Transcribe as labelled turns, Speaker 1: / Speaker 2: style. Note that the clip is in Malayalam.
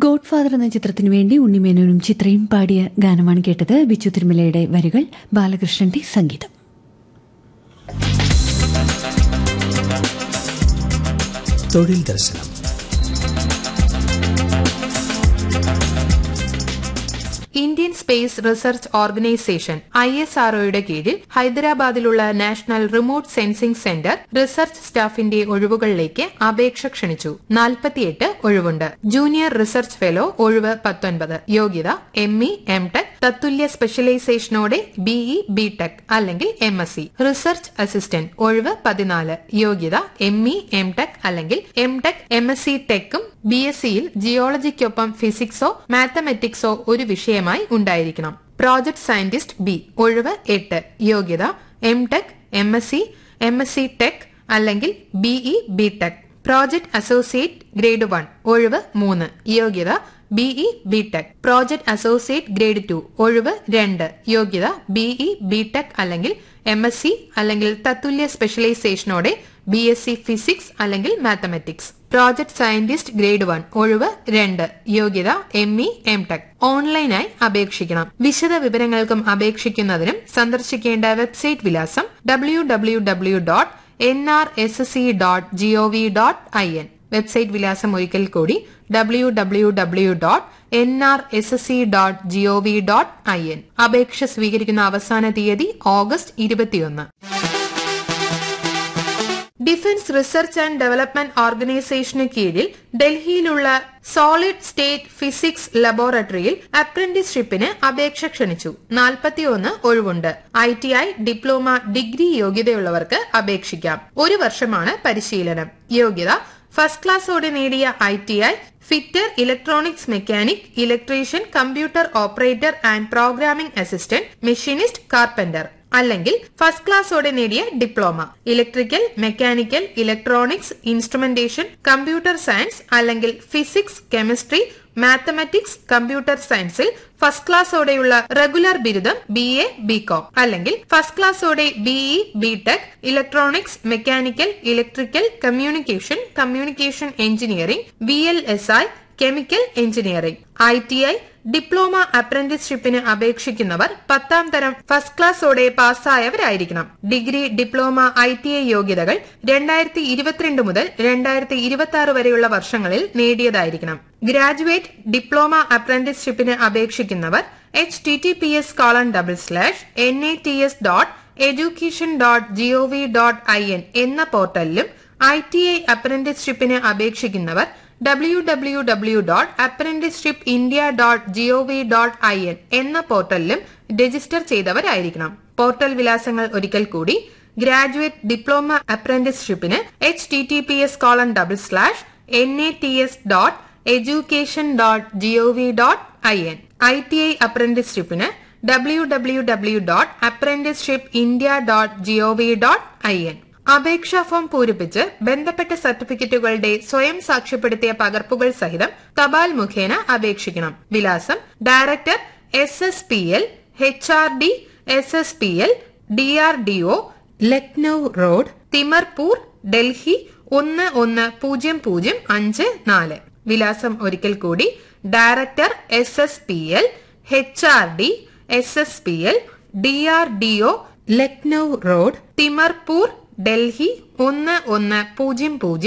Speaker 1: ഗോഡ് ഫാദർ എന്ന ചിത്രത്തിനു വേണ്ടി ഉണ്ണിമേനോനും ചിത്രയും പാടിയ ഗാനമാണ് കേട്ടത്. ബിച്ചു തിരുമലയുടെ വരികൾ, ബാലകൃഷ്ണന്റെ സംഗീതം.
Speaker 2: തൊഴിൽ ദർശനം.
Speaker 3: ഇന്ത്യൻ സ്പേസ് റിസർച്ച് ഓർഗനൈസേഷൻ ISROയുടെ കീഴിൽ ഹൈദരാബാദിലുള്ള national remote sensing centre research സ്റ്റാഫിന്റെ ഒഴിവുകളിലേക്ക് അപേക്ഷ ക്ഷണിച്ചു. 48 ഒഴിവുണ്ട്. ജൂനിയർ റിസർച്ച് ഫെലോ ഒഴിവ് 19. യോഗ്യത ME, MTech, തത്തുല്യ സ്പെഷ്യലൈസേഷനോടെ BE, BTech അല്ലെങ്കിൽ MSc. റിസർച്ച് അസിസ്റ്റന്റ് ഒഴിവ് 14. യോഗ്യത ME, MTech അല്ലെങ്കിൽ MTech, MSc ടെക്കും BScയിൽ ജിയോളജിക്കൊപ്പം ഫിസിക്സോ മാത്തമാറ്റിക്സോ ഒരു വിഷയമായി ഉണ്ടായിരിക്കണം. പ്രോജക്ട് സയന്റിസ്റ്റ് B ഒഴിവ് 8. യോഗ്യത MTech, MSc, MSc ടെക് അല്ലെങ്കിൽ BE, BTech. Project associate grade 1 ഒഴിവ് 3. യോഗ്യത BE, BTech. Project associate grade 2 ഒഴിവ് 2. യോഗ്യത BE, BTech അല്ലെങ്കിൽ MSc അല്ലെങ്കിൽ തത്തുല്യ സ്പെഷ്യലൈസേഷനോടെ BSc ഫിസിക്സ് അല്ലെങ്കിൽ മാത്തമാറ്റിക്സ്. പ്രോജക്ട് സയന്റിസ്റ്റ് ഗ്രേഡ് 1 ഒഴിവ് 2. യോഗ്യത ME, MTech. ഓൺലൈനായി അപേക്ഷിക്കണം. വിശദ വിവരങ്ങൾക്കും അപേക്ഷിക്കുന്നതിനും സന്ദർശിക്കേണ്ട വെബ്സൈറ്റ് വിലാസം www.nrsc.gov.in. വെബ്സൈറ്റ് വിലാസം ഒരിക്കൽ കൂടി www.nrsc.gov.in. അപേക്ഷ സ്വീകരിക്കുന്ന അവസാന തീയതി August 21. Defence research and development ഓർഗനൈസേഷന് കീഴിൽ ഡൽഹിയിലുള്ള സോളിഡ് സ്റ്റേറ്റ് ഫിസിക്സ് ലബോറട്ടറിയിൽ അപ്രന്റീസ്ഷിപ്പിന് അപേക്ഷ ക്ഷണിച്ചു. 41 ഒഴിവുണ്ട്. ITI, ഡിപ്ലോമ, ഡിഗ്രി യോഗ്യതയുള്ളവർക്ക് അപേക്ഷിക്കാം. 1 വർഷമാണ് പരിശീലനം. യോഗ്യത ഫസ്റ്റ് ക്ലാസ്സോടെ നേടിയ ITI, fitter, electronics mechanic, electrician, computer operator and programming assistant, machinist, carpenter അല്ലെങ്കിൽ ഫസ്റ്റ് ക്ലാസ്സോടെ നേടിയ diploma, electrical, mechanical, electronics, instrumentation, computer science അല്ലെങ്കിൽ ഫിസിക്സ്, കെമിസ്ട്രി, മാത്തമാറ്റിക്സ്, കമ്പ്യൂട്ടർ സയൻസിൽ ഫസ്റ്റ് ക്ലാസ്സോടെയുള്ള റെഗുലർ ബിരുദം BA, BCom അല്ലെങ്കിൽ first ക്ലാസ്സോടെ BE, BTech, electronics, mechanical, electrical, communication engineering, VLSI, chemical engineering. ITI, diploma അപ്രന്റീസ്ഷിപ്പിന് അപേക്ഷിക്കുന്നവർ 10ാം തരം ഫസ്റ്റ് ക്ലാസ്സോടെ പാസ്സായവരായിരിക്കണം. ഡിഗ്രി, ഡിപ്ലോമ, ITI യോഗ്യതകൾ 2022 മുതൽ 2026 വരെയുള്ള വർഷങ്ങളിൽ നേടിയതായിരിക്കണം. ഗ്രാജുവേറ്റ് ഡിപ്ലോമ അപ്രന്റീസ്ഷിപ്പിന് അപേക്ഷിക്കുന്നവർ https://nats.education.gov.in എന്ന പോർട്ടലിലും ITI അപ്രന്റീസ്ഷിപ്പിന് അപേക്ഷിക്കുന്നവർ www.apprenticeshipindia.gov.in എന്ന പോർട്ടലിലും രജിസ്റ്റർ ചെയ്തവരായിരിക്കണം. പോർട്ടൽ വിലാസങ്ങൾ ഒരിക്കൽ കൂടി: graduate diploma അപ്രന്റീസ്ഷിപ്പിന് https://nats.education.gov.in. ITI അപ്രന്റീസ്ഷിപ്പിന് www.apprenticeshipindia.gov.in. അപേക്ഷാ ഫോം പൂരിപ്പിച്ച് ബന്ധപ്പെട്ട സർട്ടിഫിക്കറ്റുകളുടെ സ്വയം സാക്ഷ്യപ്പെടുത്തിയ പകർപ്പുകൾ സഹിതം തപാൽ മുഖേന അപേക്ഷിക്കണം. വിലാസം: director SSPL, HRD, SSPL, DRDO, Lucknow road, Timarpur, Delhi 110054. വിലാസം ഒരിക്കൽ കൂടി: director SSPL, HRD, SSPL, DRDO, Lucknow road, Timarpur, Delhi 1100